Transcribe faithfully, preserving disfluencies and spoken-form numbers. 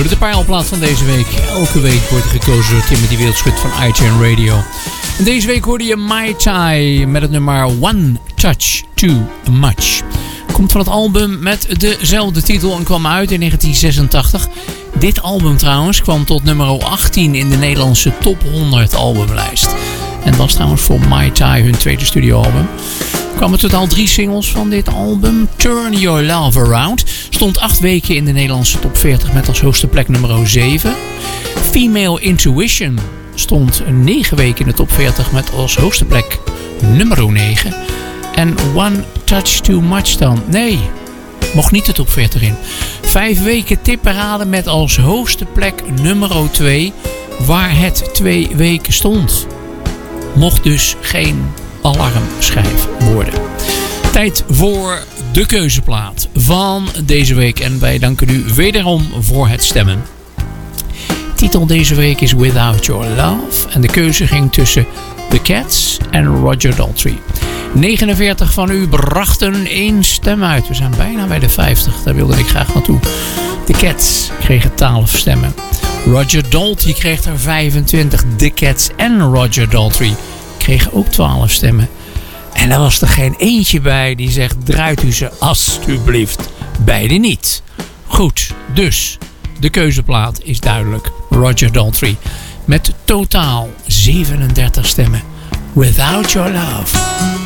Radio, de parelplaat van deze week. Elke week wordt gekozen door Timothy Wildschut van I G N Radio. En deze week hoorde je Mai Tai met het nummer One Touch Too Much. Komt van het album met dezelfde titel en kwam uit in negentien zesentachtig. Dit album trouwens kwam tot nummer achttien in de Nederlandse top honderd albumlijst. En dat was trouwens voor Mai Tai hun tweede studioalbum. Er kwamen totaal drie singles van dit album. Turn Your Love Around stond acht weken in de Nederlandse top veertig met als hoogste plek nummer zeven. Female Intuition stond negen weken in de top veertig met als hoogste plek nummer negen. En One Touch Too Much dan? Nee, mocht niet de top veertig in. Vijf weken tipparade met als hoogste plek nummer twee, waar het twee weken stond. Mocht dus geen alarmschijf worden. Tijd voor de keuzeplaat van deze week. En wij danken u wederom voor het stemmen. Titel deze week is Without Your Love. En de keuze ging tussen The Cats en Roger Daltrey. negenenveertig van u brachten één stem uit. We zijn bijna bij de vijftig. Daar wilde ik graag naartoe. The Cats kregen twaalf stemmen. Roger Daltrey kreeg er vijfentwintig. The Cats en Roger Daltrey kregen ook twaalf stemmen. En er was er geen eentje bij die zegt: draait u ze alstublieft beide niet. Goed, dus de keuzeplaat is duidelijk. Roger Daltrey met totaal zevenendertig stemmen. Without Your Love.